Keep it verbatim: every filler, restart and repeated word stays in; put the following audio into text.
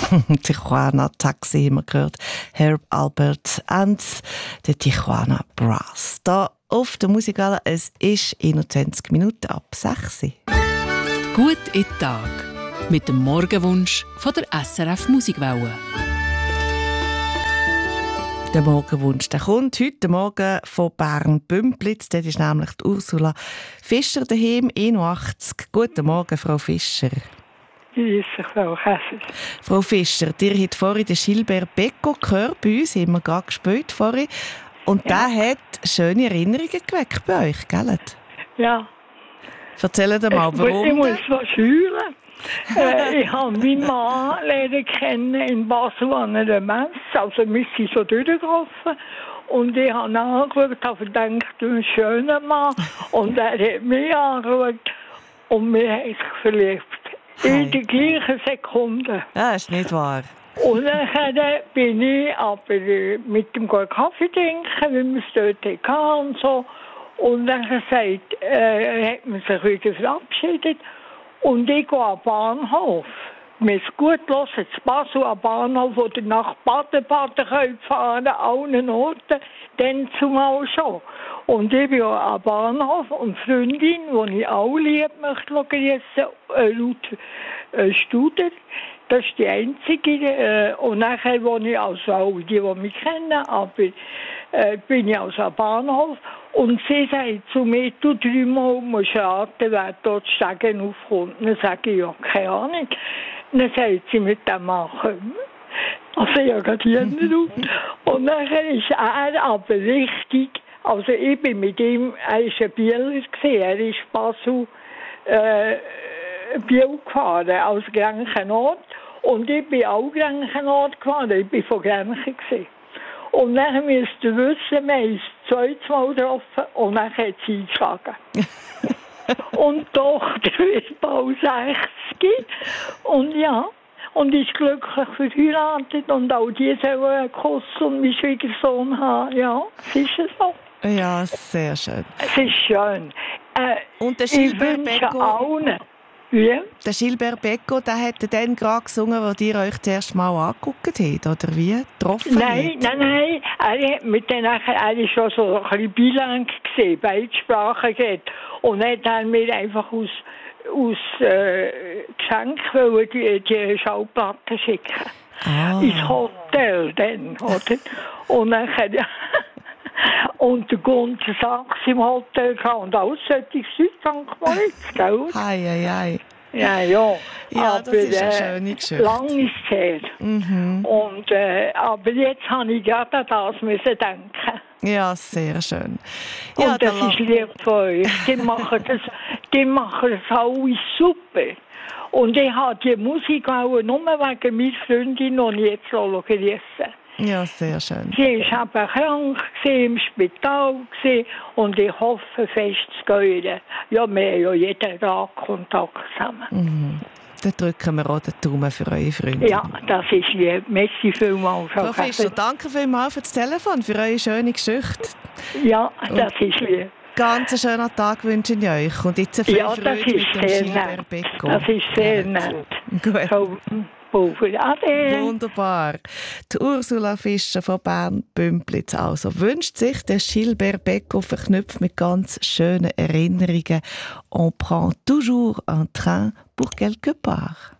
Tijuana Taxi haben wir gehört. Herb Alpert und der Tijuana Brass. Da auf der Musikala, es ist einundzwanzig Minuten ab sechs. Gut in den Tag. Mit dem Morgenwunsch von der S R F Musikwelle. Der Morgenwunsch der kommt heute Morgen von Bern-Bümplitz. Dort ist nämlich die Ursula Fischer daheim, einundachtzig. Guten Morgen, Frau Fischer. Grüß dich, Frau Käser. Frau Fischer, ihr habt vorhin den Gilbert Becco gehört. Bei uns haben wir gerade gespielt vorhin. Und ja. Der hat schöne Erinnerungen geweckt bei euch, gell? Ja. Erzähl dir mal, warum. Ich muss was schüren. äh, ich habe meinen Mann lernen kennen in Basel an einer Messe. Also wir sind so durchgelaufen. Und ich habe ihn angeschaut und habe gedacht, du bist ein schöner Mann. Und er hat mich angeschaut und wir haben sich verliebt. Hey. In der gleichen Sekunde. Ja, ist nicht wahr. Und dann bin ich aber mit dem Kaffee trinken, wie wir es dort hatten und so. Und dann sagt, äh, hat man sich wieder verabschiedet. Und ich gehe am Bahnhof. Mir ist gut los, jetzt Basel am Bahnhof, wo ihr nach Baden-Baden könnt fahren, an allen Orten, dann zumal schon. Und ich bin am Bahnhof und die Freundin, die ich auch liebe, möchte grüßen, äh, Ruth äh, Studer, das ist die einzige. Äh, und nachher wohne ich also auch die, die mich kennen, aber äh, bin ich also am Bahnhof. Und sie sagt zu mir, du dreimal musst raten, wer dort Stegen aufkommt. Dann sage ich, ja, keine Ahnung. Dann sagt sie, mit dem machen. Also ich gehe hier nicht auf. Und dann ist er aber richtig, also ich bin mit ihm, er war ein Bieler, er ist Basel, äh, Biel gefahren, als Grenkenort. Und ich bin auch Grenkenort gefahren, ich bin von Grenchen gewesen. Und dann müsst ihr wissen, wir haben uns zweites Mal getroffen und dann hat sie eingeschlagen. Und die Tochter wird bald sechzig. Und ja, und ist glücklich verheiratet und auch die sollen einen Kuss und meinen Schwiegersohn haben. Ja, es ist so. Ja, sehr schön. Es ist schön. Äh, und der Gilbert Becco, allen. Wie? Der Gilbert Becco, der hat dann gerade gesungen, als ihr euch das erste Mal angeguckt habt, oder wie? Getroffen Nein, hat? nein, nein. Er hat mit denen nachher, er war schon so ein bisschen bilang gesehen, beide Sprachen geht. Und dann hat er mir einfach aus, aus äh, Geschenk die, die Schallplatte schicken. Ah. Ins Hotel dann, oder? Und dann ja. Und der Gunter Sachs im Hotel gehabt und alles solche Sankt Moritz, gell? Hei, hei, hei. Ja, ja. Ja, aber, das ist eine äh, schöne Geschichte. Lang ist es her. Mhm. Und, äh, aber jetzt habe ich gerade an das müssen denken. Ja, sehr schön. Ja, und das ist lieb von euch. Die machen das, die machen das alle super. Und ich habe die Musik auch nur wegen meiner Freundin, die ich jetzt grüße. Ja, sehr schön. Sie war eben krank, im Spital und ich hoffe fest zu gehen. Ja, wir haben ja jeden Tag Kontakt zusammen. Mhm. Dann drücken wir auch den Daumen für eure Freunde. Ja, das ist lieb. Merci vielmals. Frau Fischer, danke vielmals für das Telefon, für eure schöne Geschichte. Ja, das und ist lieb. Ganz einen schönen Tag wünsche ich euch. Und jetzt viel ja, Freude mit dem Gilbert Becco. Das ist sehr nett. Gut. So. Ade. Wunderbar. Die Ursula Fischer von Bern-Bümplitz also wünscht sich der Gilbert Becco verknüpft mit ganz schönen Erinnerungen. On prend toujours un train pour quelque part.